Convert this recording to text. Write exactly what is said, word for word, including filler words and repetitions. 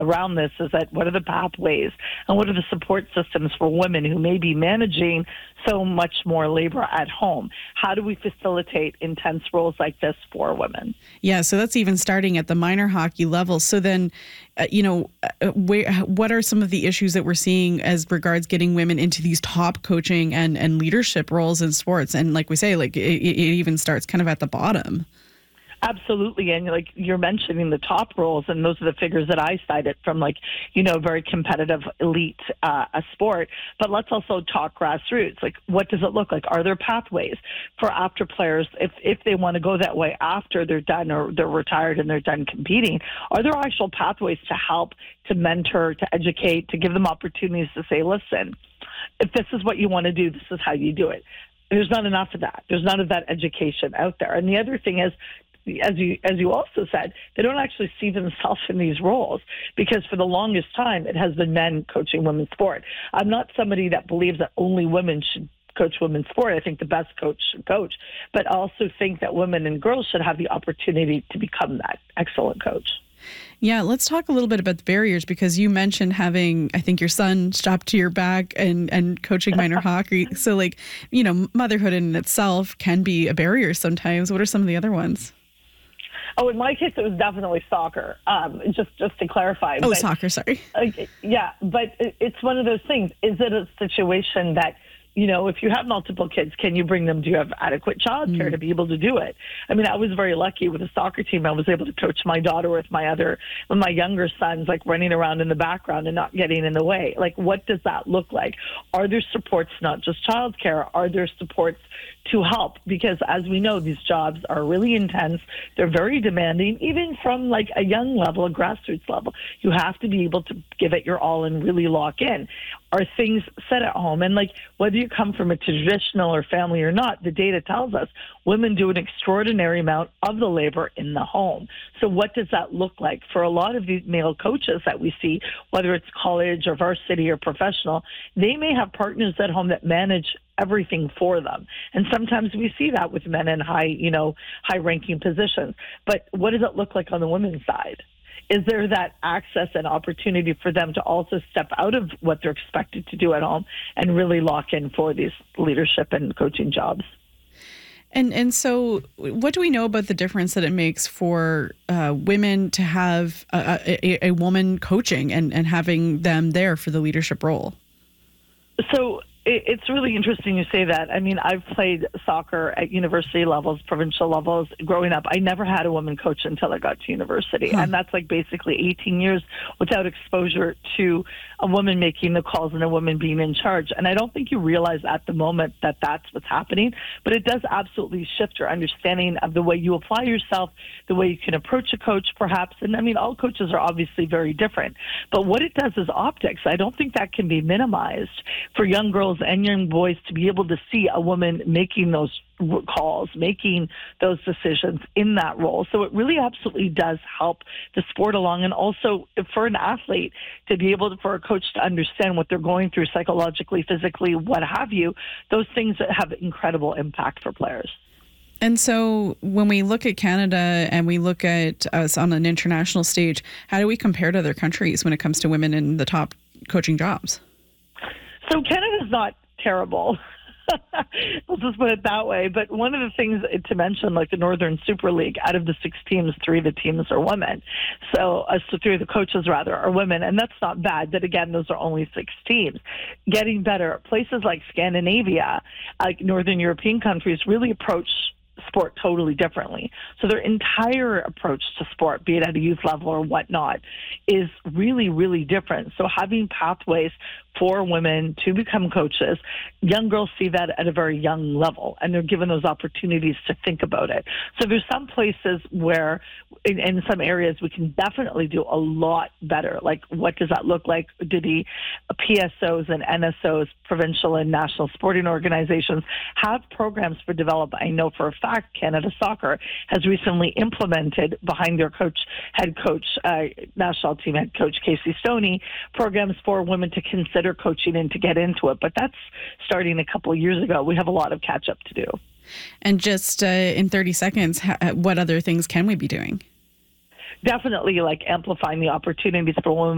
around this is that what are the pathways and what are the support systems for women who may be managing so much more labor at home? How do we facilitate intense roles like this for women? Yeah, so that's even starting at the minor hockey level. So then, uh, you know, uh, where, what are some of the issues that we're seeing as regards getting women into these top coaching and, and leadership roles in sports? And like we say, like it, it even starts kind of at the bottom. Absolutely. And like you're mentioning the top roles, and those are the figures that I cited from like, you know, very competitive elite uh, a sport. But let's also talk grassroots. Like, what does it look like? Are there pathways for after players, if, if they want to go that way after they're done or they're retired and they're done competing? Are there actual pathways to help, to mentor, to educate, to give them opportunities to say, listen, if this is what you want to do, this is how you do it? There's not enough of that. There's none of that education out there. And the other thing is, as you as you also said, they don't actually see themselves in these roles because for the longest time it has been men coaching women's sport. I'm not somebody that believes that only women should coach women's sport. I think the best coach should coach, but I also think that women and girls should have the opportunity to become that excellent coach. Yeah, let's talk a little bit about the barriers, because you mentioned having, I think, your son strapped to your back and, and coaching minor hockey. So, like, you know, motherhood in itself can be a barrier sometimes. What are some of the other ones? Oh, in my case, it was definitely soccer, um, just just to clarify. Oh, but, soccer, sorry. Uh, yeah, but it, it's one of those things. Is it a situation that, you know, if you have multiple kids, can you bring them? Do you have adequate childcare mm. to be able to do it? I mean, I was very lucky with a soccer team. I was able to coach my daughter with my other, with my younger sons, like running around in the background and not getting in the way. Like, what does that look like? Are there supports, not just childcare? Are there supports to help? Because as we know, these jobs are really intense. They're very demanding, even from like a young level, a grassroots level. You have to be able to give it your all and really lock in. Are things set at home? And like, whether you come from a traditional or family or not, the data tells us women do an extraordinary amount of the labor in the home. So what does that look like? For a lot of these male coaches that we see, whether it's college or varsity or professional, they may have partners at home that manage everything for them. And sometimes we see that with men in high, you know, high ranking positions. But what does it look like on the women's side? Is there that access and opportunity for them to also step out of what they're expected to do at home and really lock in for these leadership and coaching jobs? And and so what do we know about the difference that it makes for uh, women to have a, a, a woman coaching and, and having them there for the leadership role? So it's really interesting you say that. I mean, I've played soccer at university levels, provincial levels. Growing up, I never had a woman coach until I got to university. Huh. And that's like basically eighteen years without exposure to a woman making the calls and a woman being in charge. And I don't think you realize at the moment that that's what's happening, but it does absolutely shift your understanding of the way you apply yourself, the way you can approach a coach perhaps. And I mean, all coaches are obviously very different, but what it does is optics. I don't think that can be minimized for young girls and young boys to be able to see a woman making those calls, making those decisions in that role. So it really absolutely does help the sport along. And also for an athlete to be able to, for a coach to understand what they're going through psychologically, physically, what have you, those things that have incredible impact for players. And so when we look at Canada and we look at us on an international stage, how do we compare to other countries when it comes to women in the top coaching jobs? So Canada's not terrible. I'll just put it that way. But one of the things to mention, like the Northern Super League, out of the six teams, three of the teams are women. So, uh, so three of the coaches, rather, are women. And that's not bad. But again, those are only six teams. Getting better. Places like Scandinavia, like Northern European countries, really approach sport totally differently. So their entire approach to sport, be it at a youth level or whatnot, is really, really different. So having pathways for women to become coaches, young girls see that at a very young level, and they're given those opportunities to think about it. So there's some places where, in, in some areas, we can definitely do a lot better. Like, what does that look like? Do the P S Os and N S Os, provincial and national sporting organizations, have programs for development? I know for a fact Canada Soccer has recently implemented, behind their coach, head coach, uh, national team head coach Casey Stoney, programs for women to consider coaching and to get into it. But that's starting a couple of years ago. We have a lot of catch up to do. And just uh, in thirty seconds, ha- what other things can we be doing? Definitely like amplifying the opportunities for women